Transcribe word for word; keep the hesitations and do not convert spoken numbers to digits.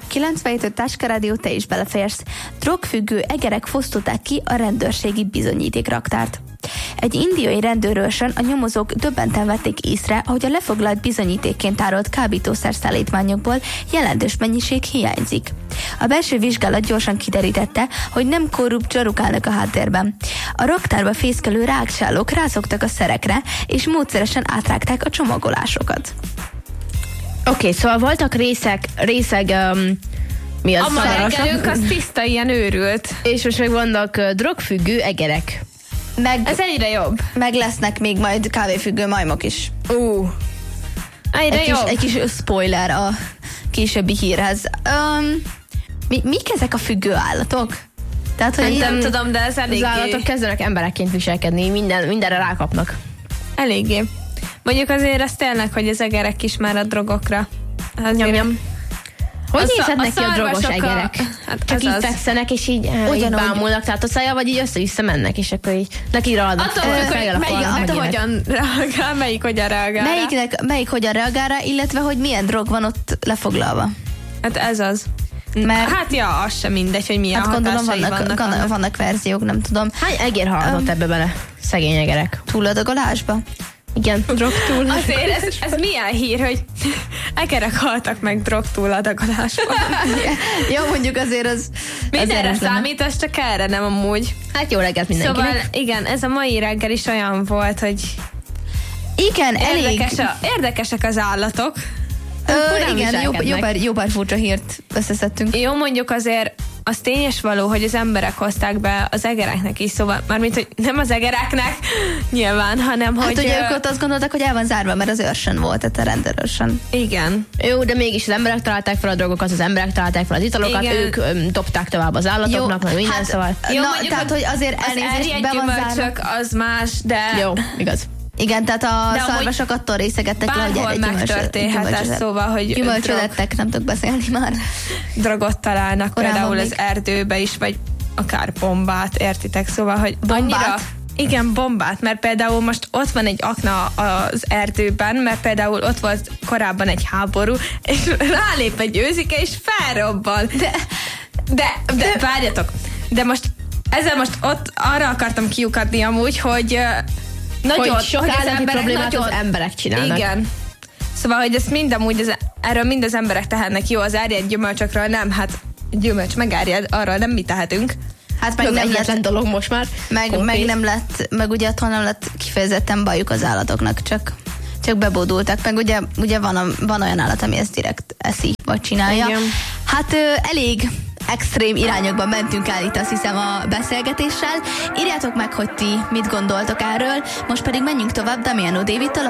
kilencvenhét öt Táska Rádió, te is beleférsz. Drogfüggő egerek fosztották ki a rendőrségi bizonyítékraktárt. Egy indiai rendőrőrsön a nyomozók döbbenten vették észre, ahogy a lefoglalt bizonyítékként tárolt kábítószer szállítmányokból jelentős mennyiség hiányzik. A belső vizsgálat gyorsan kiderítette, hogy nem korrupt zsaruk állnak a háttérben. A raktárba fészkelő rágcsálók rászoktak a szerekre, és módszeresen átrágták a csomagolásokat. Oké, okay, szóval voltak részek, részeg... Um... Mi az? A ma reggelünk az tiszta, ilyen őrült. És most meg vannak uh, drogfüggő egerek. Meg, ez egyre jobb. Meg lesznek még majd kávéfüggő majmok is. Uh. Egyre egy, jobb. Kis, egy kis spoiler a későbbi hírhez. Um, mi, mik ezek a függő állatok? Tehát, hogy nem, nem tudom, de ez eléggé... Az állatok kezdenek emberekként viselkedni, minden, mindenre rákapnak. Eléggé. Mondjuk azért ez tényleg, hogy az egerek is már a drogokra. Nyom, nyom. Hogy nézhetnek ki a drogos a... egerek? Hát csak így az. fekszenek, és így, így bámulnak, tehát a szája, vagy így össze-vissza mennek, és akkor így neki ragadnak. Attól, hogy melyik hogyan reagál, melyik hogyan reagál rá. Melyiknek, melyik hogyan reagál rá, illetve hogy milyen drog van ott lefoglalva. Hát ez az. Mert hát ja, az sem mindegy, hogy milyen hát hatásai vannak, vannak. Vannak, vannak verziók, nem tudom. Hány egér halhatott um, ebbe bele? Szegény egerek. Túladagolásba? Igen, drog túl. Azért ez, ez milyen hír, hogy egerek haltak meg drog túladagolásban. Jó, mondjuk azért az... Mindenre számít, ez csak erre nem amúgy. Hát jó reggelt mindenkinek. Szóval igen, ez a mai reggel is olyan volt, hogy igen, érdekes elég... A, érdekesek az állatok. Ö, igen, jó, jó, pár, jó pár furcsa hírt összeszedtünk. Jó, mondjuk azért az tényes való, hogy az emberek hozták be az egereknek is, szóval mármint, hogy nem az egereknek nyilván, hanem hát, hogy... Hát ugye ők ott azt gondoltak, hogy el van zárva, mert az őrsön volt, tehát a rendőrőrsön. Igen. Jó, de mégis az emberek találták fel a drogokat, az emberek találták fel az italokat, igen. Ők öm, dobták tovább az állatoknak, meg minden, hát, szóval... Jó, na, tehát, hogy azért elnézést be van zárva. Az más, de... Jó, igaz. Igen, tehát a de szarvasok attól részegettek le, hogy egy megtörténhet ez, szóval, hogy gyümölcsödettek, nem tudok beszélni már. Drogot találnak Korábban például még. Az erdőbe is, vagy akár bombát, értitek? Szóval, hogy bombát? Annyira, igen, bombát, mert például most ott van egy akna az erdőben, mert például ott volt korábban egy háború, és rálép egy őzike, és felrobban. De, de, de, de várjatok, de most ezzel most ott arra akartam kiukadni amúgy, hogy nagyon, hogy sok állati problémát nagyon, az emberek csinálnak. Igen. Szóval, hogy ezt mind amúgy, az, erről mind az emberek tehetnek. Jó, az árjad gyümölcsökről nem, hát gyümölcs megárjad, arról nem mi tehetünk. Hát meg nem lett dolog most már. Meg, meg nem lett, meg ugye attól nem lett kifejezetten bajuk az állatoknak, csak, csak bebódultak. Meg ugye, ugye van, a, van olyan állat, ami ezt direkt eszi, vagy csinálja. Igen. Hát ö, elég extrém irányokban mentünk el itt, azt hiszem, a beszélgetéssel. Írjátok meg, hogy ti mit gondoltok erről, most pedig menjünk tovább Damiano Davidtől.